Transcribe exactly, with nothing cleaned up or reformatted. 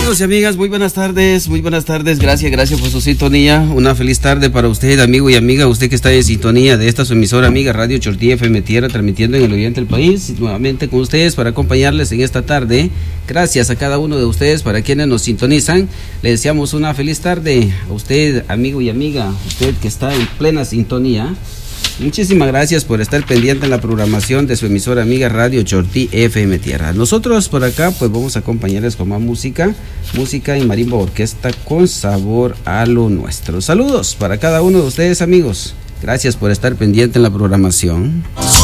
Amigos y amigas, muy buenas tardes, muy buenas tardes, gracias, gracias por su sintonía, una feliz tarde para usted, amigo y amiga, usted que está en sintonía de esta su emisora amiga Radio Chortí F M Tierra, transmitiendo en el oriente del país, nuevamente con ustedes para acompañarles en esta tarde. Gracias a cada uno de ustedes, para quienes nos sintonizan, le deseamos una feliz tarde a usted, amigo y amiga, usted que está en plena sintonía. Muchísimas gracias por estar pendiente en la programación de su emisora amiga Radio Chortí F M Tierra. Nosotros por acá pues vamos a acompañarles con más música, música y marimba orquesta con sabor a lo nuestro. Saludos para cada uno de ustedes, amigos. Gracias por estar pendiente en la programación.